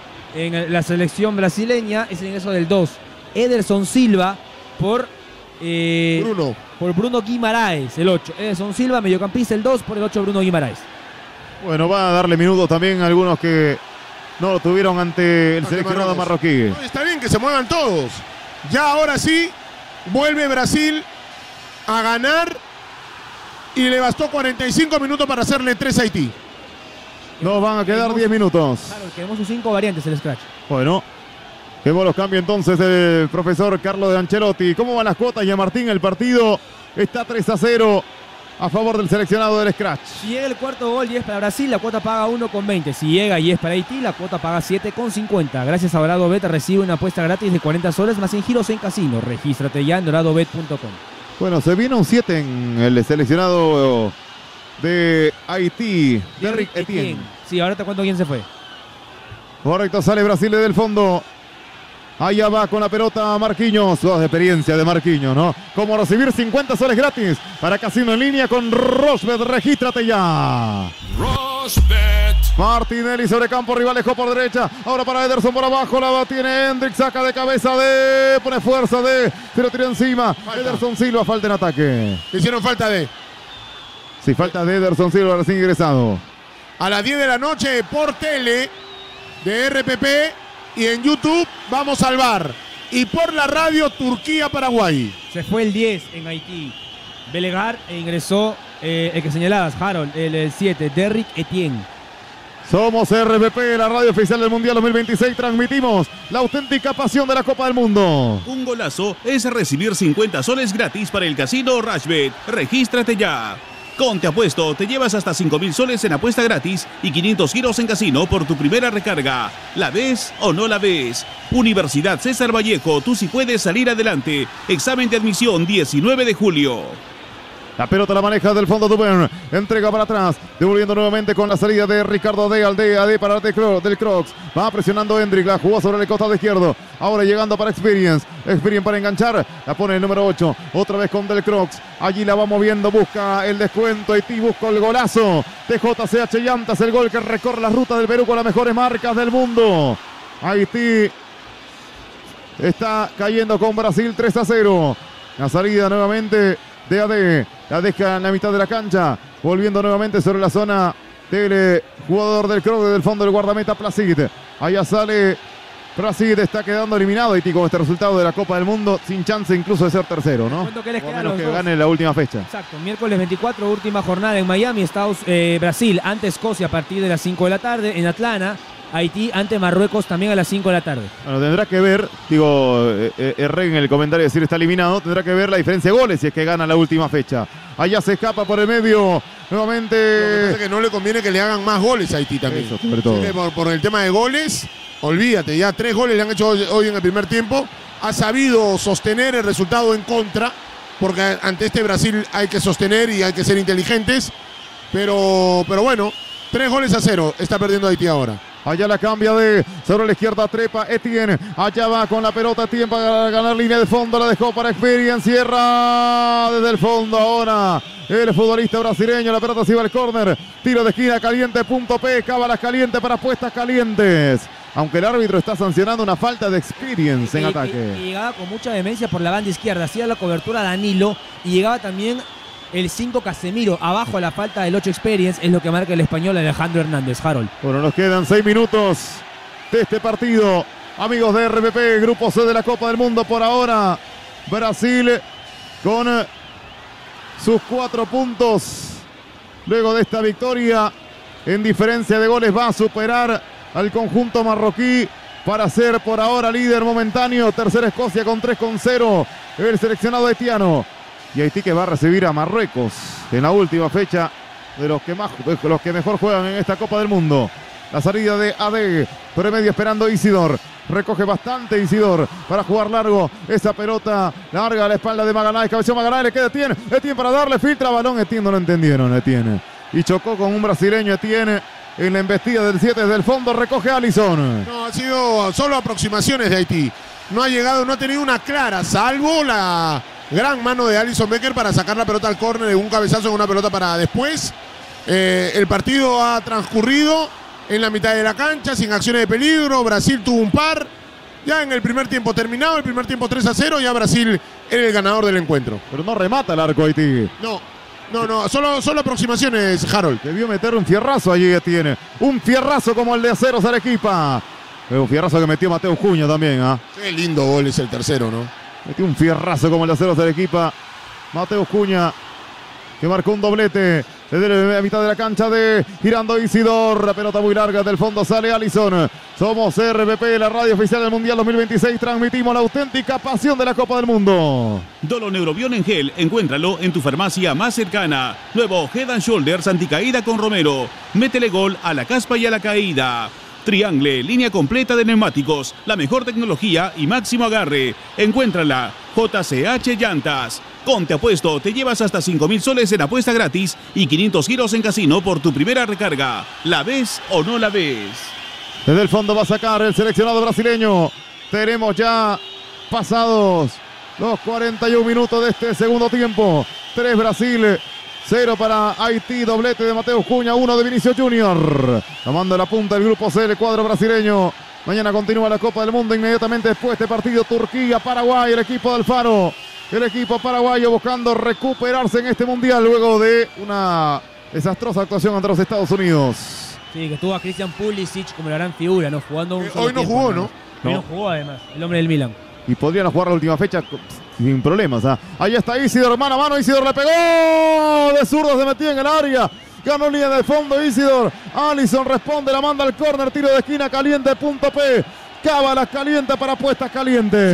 en la selección brasileña es el ingreso del 2. Ederson Silva por Bruno Guimaraes, el 8. Ederson Silva, mediocampista, el 2 por el 8 Bruno Guimaraes. Bueno, va a darle minutos también a algunos que no lo tuvieron ante el seleccionado marroquí. No, está bien que se muevan todos. Ya ahora sí, vuelve Brasil a ganar y le bastó 45 minutos para hacerle 3 a Haití. Nos van a quedar 10 minutos. Claro, tenemos sus 5 variantes el scratch. Bueno, vemos los cambios entonces del profesor Carlo de Ancelotti. ¿Cómo van las cuotas, ya Martín? El partido está 3-0 a favor del seleccionado del scratch. Si llega el cuarto gol y es para Brasil, la cuota paga 1,20. Si llega y es para Haití, la cuota paga 7,50. Gracias a Dorado Bet recibe una apuesta gratis de 40 soles más en giros en casino. Regístrate ya en doradobet.com. Bueno, se viene un 7 en el seleccionado de Haití, Derrick Etienne. Sí, ahora te cuento quién se fue. Correcto, sale Brasil desde el fondo. Allá va con la pelota Marquinhos. De experiencia de Marquinhos, ¿no? Como recibir 50 soles gratis para Casino en línea con Rochebet. Regístrate ya. Rochebet. Martinelli sobre campo rival, dejó por derecha. Ahora para Ederson por abajo. La tiene Hendrick. Saca de cabeza de. Pone fuerza de. Se lo tira encima. Falta. Ederson Silva, falta en ataque. Le hicieron falta de. Sí, falta de Ederson Silva, recién ingresado. A las 10 de la noche por tele de RPP. Y en YouTube vamos al bar. Y por la radio Turquía-Paraguay. Se fue el 10 en Haití. Bellegar e ingresó el que señalabas, Harold, el 7, Derrick Etienne. Somos RPP, la radio oficial del Mundial 2026. Transmitimos la auténtica pasión de la Copa del Mundo. Un golazo es recibir 50 soles gratis para el casino Rashbet. Regístrate ya. Con Te Apuesto te llevas hasta 5.000 soles en apuesta gratis y 500 giros en casino por tu primera recarga. ¿La ves o no la ves? Universidad César Vallejo, tú sí puedes salir adelante. Examen de admisión 19 de julio. La pelota la maneja del fondo Dubén. Entrega para atrás. Devolviendo nuevamente con la salida de Ricardo de Aldea. De para del Crocs. Va presionando Hendrik. La jugó sobre el costado izquierdo. Ahora llegando para Experience. Experience para enganchar. La pone el número 8. Otra vez con del Crocs. Allí la va moviendo. Busca el descuento. Haití busca el golazo. TJCH Llantas. El gol que recorre la ruta del Perú con las mejores marcas del mundo. Haití está cayendo con Brasil 3-0. La salida nuevamente de AD. La deja en la mitad de la cancha. Volviendo nuevamente sobre la zona del jugador del Croc del fondo del guardameta Placid. Allá sale Placid. Está quedando eliminado Haití con este resultado de la Copa del Mundo. Sin chance incluso de ser tercero, ¿no? Que les o quedan menos los que dos. gane la última fecha. Exacto, miércoles 24, última jornada en Miami, Brasil ante Escocia a partir de las 5 de la tarde. En Atlanta, Haití ante Marruecos también a las 5 de la tarde. Bueno, tendrá que ver, erré en el comentario de decir está eliminado, tendrá que ver la diferencia de goles si es que gana la última fecha. Allá se escapa por el medio, nuevamente. Lo que pasa es que no le conviene que le hagan más goles a Haití también. Eso, sobre todo. Así que por el tema de goles, olvídate, ya 3 goles le han hecho hoy en el primer tiempo. Ha sabido sostener el resultado en contra, porque ante este Brasil hay que sostener y hay que ser inteligentes. Pero bueno, 3-0 está perdiendo Haití ahora. Allá la cambia de sobre la izquierda, trepa Etienne. Allá va con la pelota, tiempo para ganar línea de fondo. La dejó para Experience. Cierra desde el fondo ahora el futbolista brasileño. La pelota se iba al córner. Tiro de esquina caliente, punto P. Cábalas caliente para apuestas calientes. Aunque el árbitro está sancionando una falta de Experience en ataque. Y llegaba con mucha demencia por la banda izquierda. Hacía la cobertura Danilo y llegaba también el 5 Casemiro. Abajo a la falta del 8 Experience es lo que marca el español Alejandro Hernández. Harold. Bueno, nos quedan 6 minutos de este partido. Amigos de RPP, Grupo C de la Copa del Mundo por ahora. Brasil con sus 4 puntos. Luego de esta victoria, en diferencia de goles, va a superar al conjunto marroquí para ser por ahora líder momentáneo. Tercera Escocia con 3-0. El seleccionado haitiano. Y Haití que va a recibir a Marruecos en la última fecha de los que mejor juegan en esta Copa del Mundo. La salida de AD, premedio esperando Isidor. Recoge bastante Isidor para jugar largo. Esa pelota larga a la espalda de Magaláes. Cabeceó Magaláes, le queda Etienne. Etienne para darle, filtra balón. Etienne no lo entendieron, Etienne. Y chocó con un brasileño Etienne en la embestida del 7 desde el fondo. Recoge Alisson. No, ha sido solo aproximaciones de Haití. No ha llegado, no ha tenido una clara, salvo la gran mano de Alisson Becker para sacar la pelota al córner de un cabezazo en una pelota para después. El partido ha transcurrido en la mitad de la cancha, sin acciones de peligro. Brasil tuvo un par. Ya en el primer tiempo terminado, el primer tiempo 3-0, ya Brasil era el ganador del encuentro. Pero no remata el arco Haití. No, solo aproximaciones, Harold. Debió meter un fierrazo allí Etienne. Un fierrazo como el de Aceros Arequipa. Un fierrazo que metió Mateo Cuña también, ¿ah? Qué lindo gol es el tercero, ¿no? Metió un fierrazo como el de Aceros Arequipa. Mateo Cuña, que marcó un doblete desde la mitad de la cancha de girando Isidor. La pelota muy larga del fondo sale Alisson. Somos RPP, la radio oficial del Mundial 2026. Transmitimos la auténtica pasión de la Copa del Mundo. Doloneurobion en gel, encuéntralo en tu farmacia más cercana. Nuevo Head and Shoulders anticaída con Romero. Métele gol a la caspa y a la caída. Triangle, línea completa de neumáticos, la mejor tecnología y máximo agarre. Encuéntrala, JCH Llantas. Con Te Apuesto te llevas hasta 5.000 soles en apuesta gratis y 500 giros en casino por tu primera recarga. ¿La ves o no la ves? Desde el fondo va a sacar el seleccionado brasileño. Tenemos ya pasados los 41 minutos de este segundo tiempo. 3 Brasil, 0 para Haití, doblete de Mateo Cuña, 1 de Vinicius Junior. Tomando la punta del grupo C, el cuadro brasileño. Mañana continúa la Copa del Mundo inmediatamente después de este partido Turquía-Paraguay, el equipo de Alfaro. El equipo paraguayo buscando recuperarse en este mundial luego de una desastrosa actuación ante los Estados Unidos. Sí, que tuvo a Christian Pulisic como la gran figura, ¿no? Jugando un solo Hoy no tiempo, jugó, ¿no? Hoy no jugó además, el hombre del Milan. Y podrían jugar la última fecha sin problemas. Ahí está Isidor, mano a mano. Isidor le pegó de zurdo, se metió en el área. Ganó línea de fondo Isidor. Alisson responde, la manda al córner. Tiro de esquina caliente, punto P. Cábalas caliente para apuestas calientes.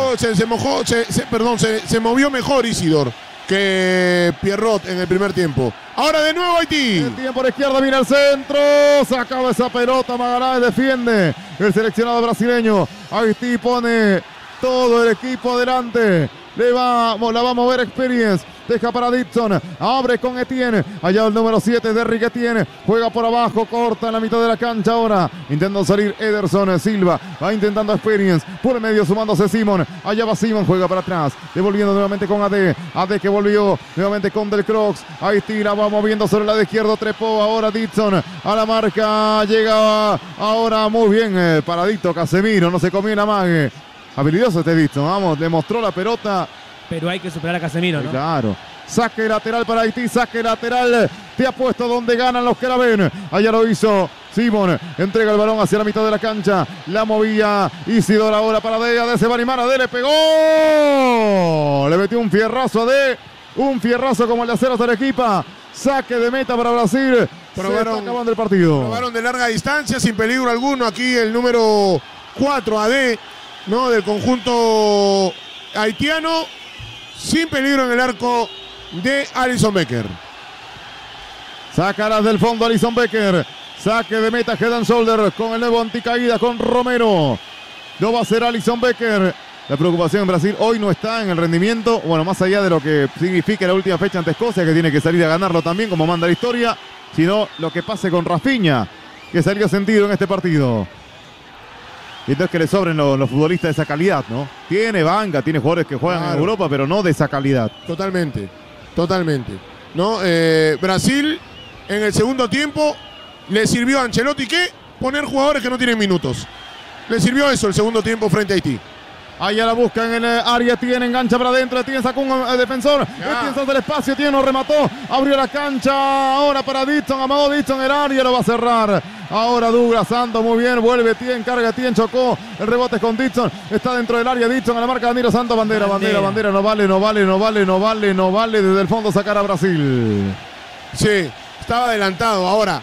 Se movió mejor Isidor que Pierrot en el primer tiempo. Ahora de nuevo Haití. El tiempo por izquierda, viene al centro. Sacaba esa pelota, Magaláes defiende. El seleccionado brasileño. Haití pone todo el equipo adelante. La va a mover Experience. Deja para Dixon. Abre con Etienne. Allá el número 7 de Rick Etienne. Juega por abajo. Corta en la mitad de la cancha ahora. Intentando salir Ederson Silva. Va intentando Experience. Por el medio sumándose Simon. Allá va Simon. Juega para atrás. Devolviendo nuevamente con AD. AD que volvió nuevamente con Del Crocs. Ahí tira. Va moviendo sobre la de izquierdo. Trepó ahora Dixon. A la marca. Llega ahora muy bien. Paradito Casemiro. No se comió la mague. Habilidoso este Dixon. Vamos. Le mostró la pelota. Pero hay que superar a Casemiro, ¿no? Claro. Saque lateral para Haití, saque lateral. Te ha puesto donde ganan los que la ven. Allá lo hizo Simon. Entrega el balón hacia la mitad de la cancha. La movía Isidora ahora para de se va a animar. Ade le pegó. Le metió un fierrazo a D. Un fierrazo como el de Aceros Arequipa. Saque de meta para Brasil. Se está acabando el partido. Probaron de larga distancia sin peligro alguno. Aquí el número 4 AD, ¿no? Del conjunto haitiano. Sin peligro en el arco de Alisson Becker. Sácalas del fondo Alisson Becker. Saque de meta Head and Shoulder con el nuevo anticaída con Romero. Lo va a hacer Alisson Becker. La preocupación en Brasil hoy no está en el rendimiento. Bueno, más allá de lo que significa la última fecha ante Escocia, que tiene que salir a ganarlo también como manda la historia, sino lo que pase con Rafinha, que salió sentido en este partido. Y entonces que le sobren los futbolistas de esa calidad, ¿no? Tiene banca, tiene jugadores que juegan en Europa, pero no de esa calidad. Totalmente. ¿No? Brasil en el segundo tiempo le sirvió a Ancelotti que poner jugadores que no tienen minutos. Le sirvió eso el segundo tiempo frente a Haití. Allá la buscan en el área, tiene engancha para adentro, tiene sacó un defensor, tiene del espacio, tiene no remató, abrió la cancha, ahora para Dixon, amagó Dixon el área, lo va a cerrar. Ahora Douglas Santos, muy bien, vuelve Tien, carga Tien, chocó, el rebote con Dixon, está dentro del área Dixon a la marca de Danilo Santos, bandera, no vale, desde el fondo sacar a Brasil. Sí, estaba adelantado, ahora,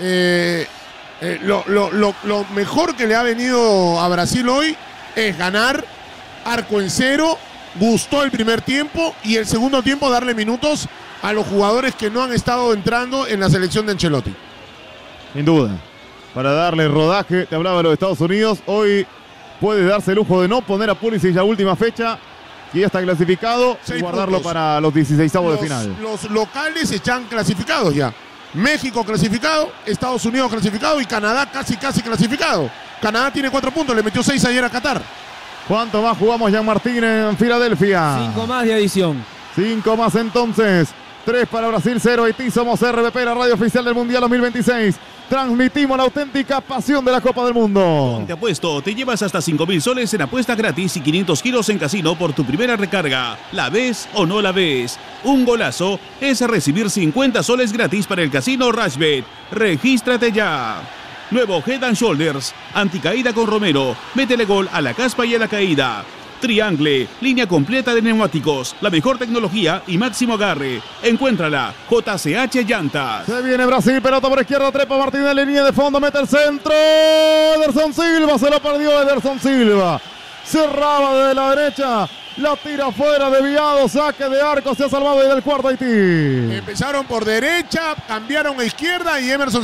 lo mejor que le ha venido a Brasil hoy es ganar, arco en cero, gustó el primer tiempo y el segundo tiempo darle minutos a los jugadores que no han estado entrando en la selección de Ancelotti. Sin duda, para darle rodaje, te hablaba de los Estados Unidos, hoy puede darse el lujo de no poner a Pulisic la última fecha, que ya está clasificado, y guardarlo para los 16avos de final. Los locales están clasificados ya. México clasificado, Estados Unidos clasificado y Canadá casi clasificado. Canadá tiene 4 puntos, le metió 6 ayer a Qatar. ¿Cuánto más jugamos Jean Martín en Filadelfia? 5 más de adición. 5 más entonces. 3 para Brasil, 0 Haití. Somos RBP, la radio oficial del Mundial 2026. Transmitimos la auténtica pasión de la Copa del Mundo. Te apuesto, te llevas hasta 5.000 soles en apuesta gratis y 500 kilos en casino por tu primera recarga. ¿La ves o no la ves? Un golazo es recibir 50 soles gratis para el casino Rashbet. Regístrate ya. Nuevo Head and Shoulders, anticaída con Romero. Métele gol a la caspa y a la caída. Triangle, línea completa de neumáticos, la mejor tecnología y máximo agarre. Encuéntrala, JCH Llantas. Se viene Brasil, pelota por izquierda, trepa Martínez, línea de fondo, mete el centro. Ederson Silva, se lo perdió Ederson Silva. Cerraba desde la derecha, la tira afuera, desviado, saque de arco, se ha salvado desde el cuarto Haití. Empezaron por derecha, cambiaron a izquierda y Emerson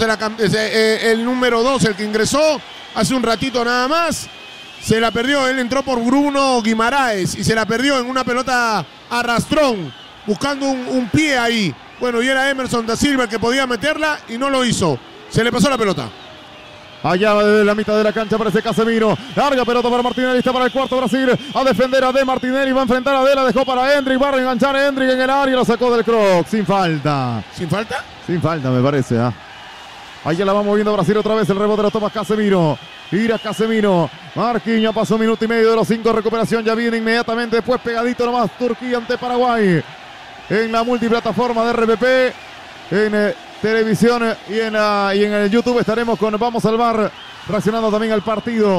el número 2, el que ingresó hace un ratito nada más. Se la perdió, él entró por Bruno Guimaraes y se la perdió en una pelota arrastrón, buscando un pie ahí. Bueno, y era Emerson da Silva el que podía meterla y no lo hizo. Se le pasó la pelota. Allá desde la mitad de la cancha aparece Casemiro. Larga pelota para Martinelli, está para el cuarto Brasil. A defender a De Martinelli, va a enfrentar a De, la dejó para Hendrik, va a reenganchar a Hendrik en el área, lo sacó del croc, sin falta. ¿Sin falta? Sin falta me parece, ¿eh? Allá la va moviendo Brasil otra vez, el rebote lo toma Casemiro. Ira Casemiro, Marquinhos pasó 1 minuto y medio de los 5 de recuperación, ya viene inmediatamente después pegadito nomás Turquía ante Paraguay. En la multiplataforma de RPP, en televisión y en el YouTube estaremos con Vamos al Bar, reaccionando también al partido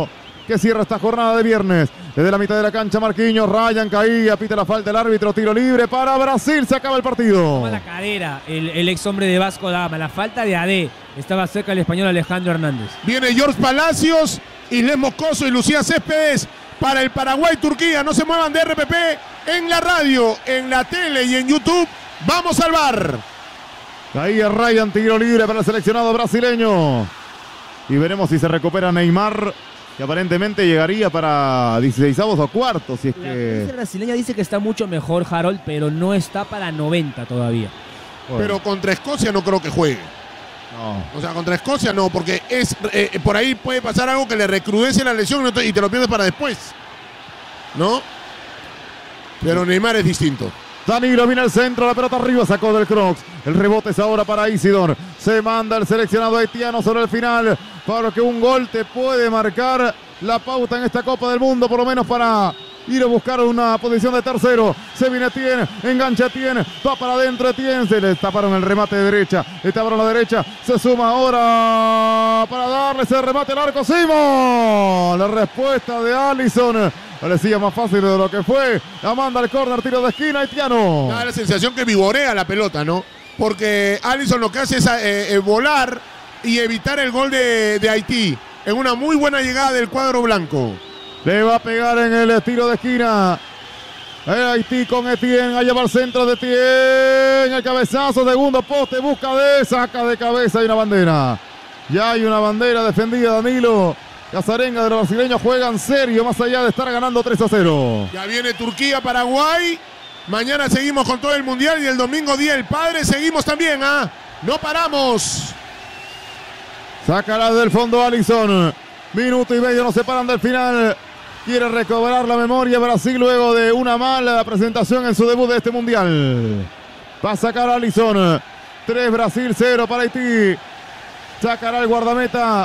que cierra esta jornada de viernes. Desde la mitad de la cancha, Marquinhos, Ryan caía, pita la falta el árbitro, tiro libre para Brasil, se acaba el partido. Toma la cadera el ex hombre de Vasco da Gama, la falta de AD. Estaba cerca el español Alejandro Hernández. Viene George Palacios, Isles Moscoso y Lucía Céspedes para el Paraguay-Turquía. No se muevan de RPP en la radio, en la tele y en YouTube. Vamos al VAR. Caía Ryan, tiro libre para el seleccionado brasileño. Y veremos si se recupera Neymar, que aparentemente llegaría para 16avos o cuartos. Si es La que... prensa brasileña dice que está mucho mejor Harold, pero no está para 90 todavía. Bueno, Pero contra Escocia no creo que juegue. no. O sea, contra Escocia no, porque es por ahí puede pasar algo que le recrudece la lesión y te lo pierdes para después. ¿No? Pero Neymar es distinto. Danilo viene al centro, la pelota arriba, sacó del Crocs. El rebote es ahora para Isidor. Se manda el seleccionado haitiano sobre el final, porque un gol te puede marcar la pauta en esta Copa del Mundo, por lo menos para ir a buscar una posición de tercero. Se viene Etienne, engancha Etienne, va para adentro Etienne, se le taparon el remate de derecha, le taparon la derecha, se suma ahora para darle ese remate al arco. Simón, la respuesta de Alisson parecía más fácil de lo que fue. La manda al córner, tiro de esquina haitiano. Da la sensación que vivorea la pelota, ¿no? Porque Alisson lo que hace es volar y evitar el gol de Haití en una muy buena llegada del cuadro blanco. Le va a pegar en el tiro de esquina. El Haití con Etienne. Allá va al centro de Etienne. El cabezazo, segundo poste. Busca saca de cabeza. Hay una bandera. Ya hay una bandera defendida. Danilo Casarenga de los brasileños juegan serio. Más allá de estar ganando 3-0. Ya viene Turquía-Paraguay. Mañana seguimos con todo el mundial y el domingo Día del Padre seguimos también, ¿ah? No paramos. Sácala del fondo Alisson. Minuto y medio nos separan del final. Quiere recobrar la memoria Brasil luego de una mala presentación en su debut de este mundial. Va a sacar a Alisson. 3 Brasil, 0 para Haití. Sacará el guardameta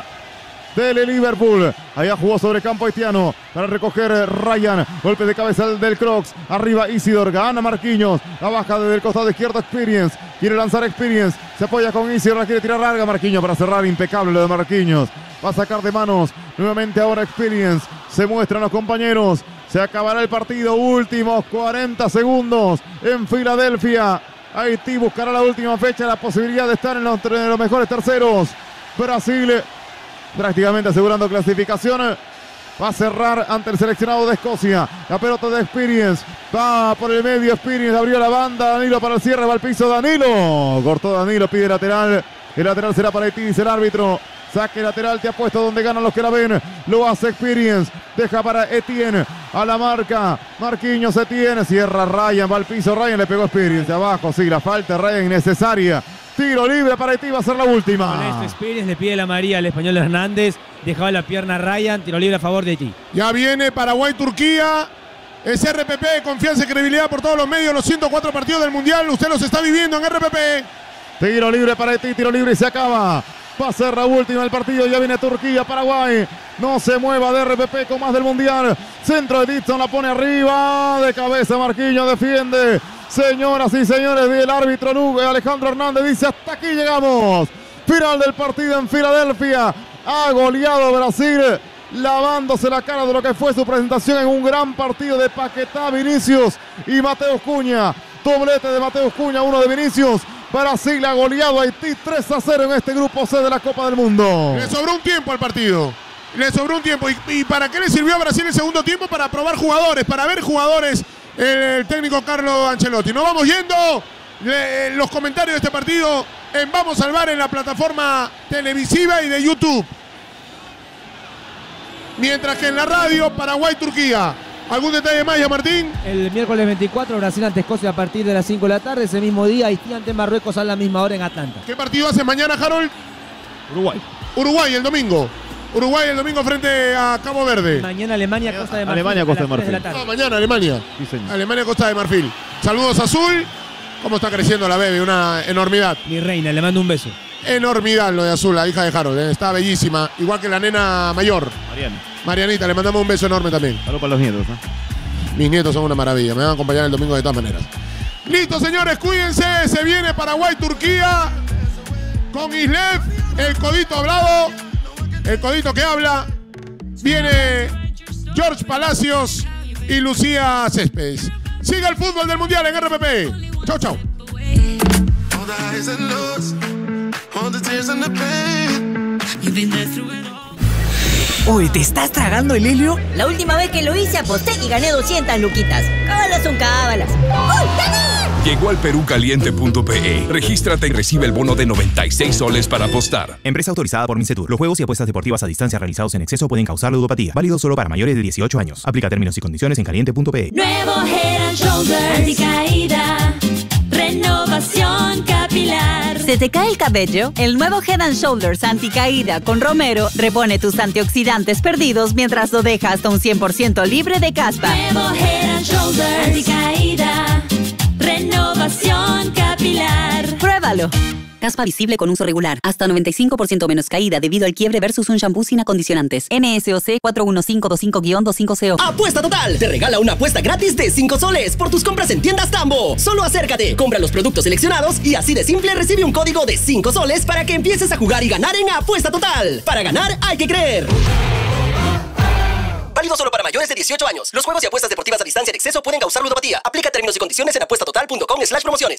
del Liverpool. Allá jugó sobre campo haitiano para recoger Ryan. Golpe de cabeza del Crocs. Arriba Isidor. Gana Marquinhos. La baja desde el costado izquierdo Experience. Quiere lanzar Experience. Se apoya con Isidor. La quiere tirar larga Marquinhos para cerrar. Impecable lo de Marquinhos. Va a sacar de manos. Nuevamente ahora Experience. Se muestran los compañeros. Se acabará el partido. Últimos 40 segundos en Filadelfia. Haití buscará la última fecha la posibilidad de estar entre los mejores terceros. Brasil prácticamente asegurando clasificación. Va a cerrar ante el seleccionado de Escocia. La pelota de Experience. Va por el medio Experience. Abrió la banda. Danilo para el cierre. Va al piso Danilo. Cortó Danilo. Pide lateral. El lateral será para Haití, dice el árbitro. Saque lateral, te apuesto donde ganan los que la ven. Lo hace Experience. Deja para Etienne. A la marca. Marquinhos Etienne. Cierra Ryan. Va al piso. Ryan le pegó a Experience. De abajo. Sí, la falta de Ryan innecesaria. Tiro libre para Haití. Va a ser la última. Con este Experience le pide la amarilla al español Hernández. Dejaba la pierna a Ryan. Tiro libre a favor de Haití. Ya viene Paraguay-Turquía. Es RPP, confianza y credibilidad por todos los medios. Los 104 partidos del Mundial. Usted los está viviendo en RPP. Tiro libre para Haití. Tiro libre y se acaba. Va a ser la última del partido. Ya viene Turquía, Paraguay. No se mueva de RPP con más del Mundial. Centro de Dixon, la pone arriba. De cabeza Marquinhos defiende. Señoras y señores, el árbitro Alejandro Hernández dice: hasta aquí llegamos. Final del partido en Filadelfia. Ha goleado Brasil, lavándose la cara de lo que fue su presentación en un gran partido de Paquetá, Vinicius y Mateus Cunha. Doblete de Mateus Cunha, uno de Vinicius. Brasil ha goleado a Haití 3-0 en este grupo C de la Copa del Mundo. Le sobró un tiempo al partido. Le sobró un tiempo. ¿Y para qué le sirvió a Brasil el segundo tiempo? Para probar jugadores, para ver jugadores el técnico Carlo Ancelotti. Nos vamos yendo. Los comentarios de este partido en Vamos al VAR en la plataforma televisiva y de YouTube. Mientras que en la radio, Paraguay-Turquía. ¿Algún detalle más, ya Martín? El miércoles 24, Brasil ante Escocia a partir de las 5 de la tarde. Ese mismo día, Haití ante Marruecos a la misma hora en Atlanta. ¿Qué partido hace mañana, Harold? Uruguay. Uruguay el domingo. Uruguay el domingo frente a Cabo Verde. Mañana Alemania, Costa de Marfil. Alemania, Costa de Marfil. Mañana Alemania. Sí, señor. Alemania, Costa de Marfil. Saludos, Azul. ¿Cómo está creciendo la bebé? Una enormidad. Mi reina, le mando un beso. Enormidad lo de Azul, la hija de Harold. Está bellísima. Igual que la nena mayor. Marianita, le mandamos un beso enorme también. Saludos para los nietos, ¿no? Mis nietos son una maravilla. Me van a acompañar el domingo de todas maneras. Listo, señores, cuídense. Se viene Paraguay-Turquía con Islev, el codito hablado. El codito que habla. Viene George Palacios y Lucía Céspedes. Siga el fútbol del Mundial en RPP. Chau, chau. Oye, ¿te estás tragando el helio? La última vez que lo hice aposté y gané 200 luquitas. Cábalas son cábalas. ¡Uy, gané! Llegó al perucaliente.pe. Regístrate y recibe el bono de 96 soles para apostar. Empresa autorizada por Mincetur. Los juegos y apuestas deportivas a distancia realizados en exceso pueden causar ludopatía. Válido solo para mayores de 18 años. Aplica términos y condiciones en caliente.pe. Nuevo Head and Shoulders anticaída. Renovación capilar. ¿Se te cae el cabello? El nuevo Head and Shoulders anticaída con Romero repone tus antioxidantes perdidos mientras lo deja hasta un 100% libre de caspa. Nuevo Head and Shoulders anticaída. Renovación capilar. Pruébalo. Caspa visible con uso regular. Hasta 95% menos caída debido al quiebre versus un shampoo sin acondicionantes. NSOC 41525-25CO. Apuesta Total te regala una apuesta gratis de 5 soles por tus compras en tiendas Tambo. Solo acércate, compra los productos seleccionados y así de simple recibe un código de 5 soles para que empieces a jugar y ganar en Apuesta Total. Para ganar hay que creer. Válido solo para mayores de 18 años. Los juegos y apuestas deportivas a distancia en exceso pueden causar ludopatía. Aplica términos y condiciones en apuestatotal.com/promociones.